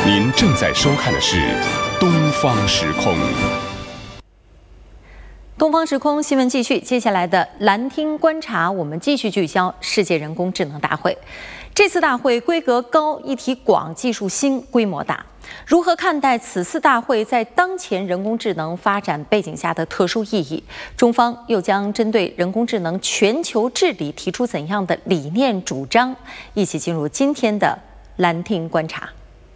您正在收看的是东方时空。 东方时空新闻继续，接下来的蓝厅观察，我们继续聚焦世界人工智能大会。这次大会规格高、议题广、技术新、规模大。如何看待此次大会在当前人工智能发展背景下的特殊意义？中方又将针对人工智能全球治理提出怎样的理念主张？一起进入今天的蓝厅观察。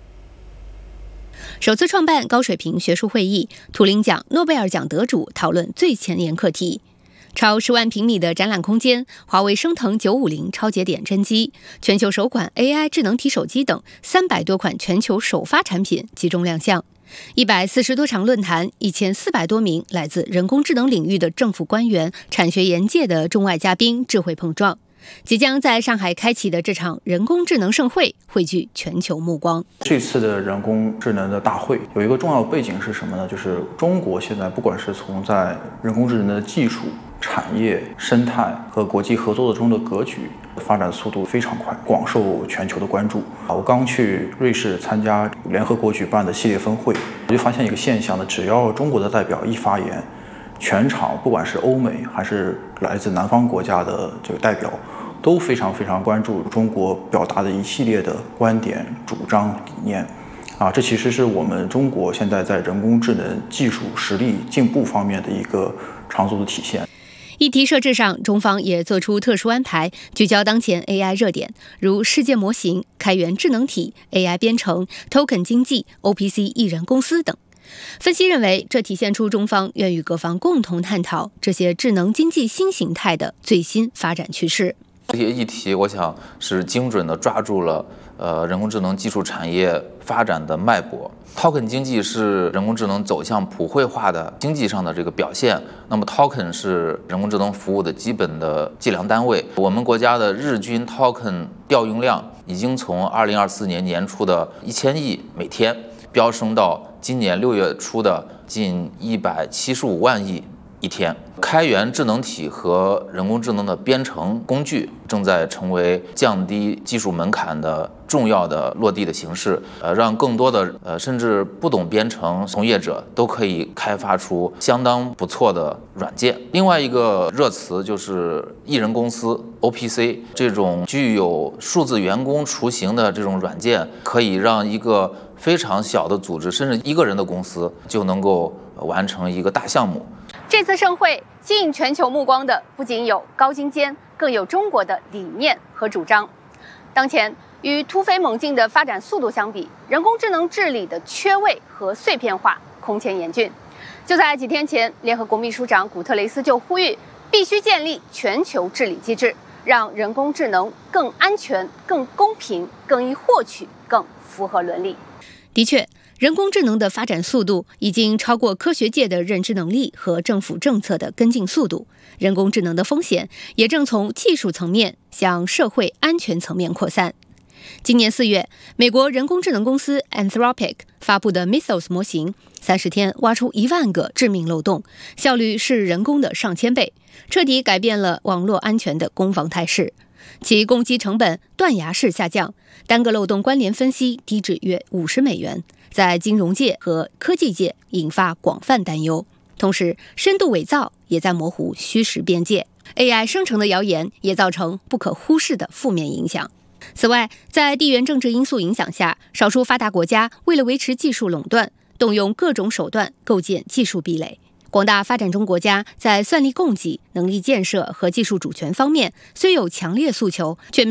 首次创办高水平学术会议，图灵奖、诺贝尔奖得主讨论最前沿课题。超10万平米的展览空间，华为升腾950超节点真机，全球首款 AI 智能体手机等300多款全球首发产品集中亮相。140多场论坛，1400多名来自人工智能领域的政府官员、产学研界的中外嘉宾智慧碰撞。即将在上海开启的这场人工智能盛会，汇聚全球目光。 这次的人工智能的大会有一个重要背景是什么呢？就是中国现在不管是从在人工智能的技术、产业、生态和国际合作中的格局，发展速度非常快，广受全球的关注。我刚去瑞士参加联合国举办的系列峰会，我就发现一个现象呢，只要中国的代表一发言，全场不管是欧美还是来自南方国家的这个代表，都非常关注中国表达的一系列的观点、主张、理念。这其实是我们中国现在在人工智能技术实力进步方面的一个长足的体现。 议题设置上，中方也做出特殊安排，聚焦当前 AI 热点，如世界模型、开源智能体、AI 编程、Token 经济、OPC 艺人公司等。分析认为，这体现出中方愿与各方共同探讨这些智能经济新形态的最新发展趋势。 这些议题，我想是精准地抓住了人工智能技术产业发展的脉搏。Token 经济是人工智能走向普惠化的经济上的这个表现。那么 Token 是人工智能服务的基本的计量单位。我们国家的日均 Token 调用量已经从2024年年初的1000亿每天飙升到今年6月初的近175万亿一天。开源智能体和人工智能的编程工具正在成为降低技术门槛的重要的落地的形式，让更多的甚至不懂编程从业者都可以开发出相当不错的软件。另外一个热词就是艺人公司 OPC， 这种具有数字员工雏形的这种软件，可以让一个非常小的组织，甚至一个人的公司就能够完成一个大项目。 这次盛会吸引全球目光的不仅有高精尖，更有中国的理念和主张。当前与突飞猛进的发展速度相比，人工智能治理的缺位和碎片化空前严峻。就在几天前，联合国秘书长古特雷斯就呼吁，必须建立全球治理机制，让人工智能更安全、更公平、更易获取、更符合伦理。的确，人工智能的发展速度已经超过科学界的认知能力和政府政策的跟进速度，人工智能的风险也正从技术层面向社会安全层面扩散。今年4月，美国人工智能公司 Anthropic 发布的 Mythos 模型，30天挖出1万个致命漏洞，效率是人工的上千倍，彻底改变了网络安全的攻防态势。其攻击成本断崖式下降，单个漏洞关联分析低至约$50，在金融界和科技界引发广泛担忧。同时，深度伪造也在模糊虚实边界， AI 生成的谣言也造成不可忽视的负面影响。此外，在地缘政治因素影响下，少数发达国家为了维持技术垄断，动用各种手段构建技术壁垒。广大发展中国家在算力供给、能力建设和技术主权方面虽有强烈诉求，却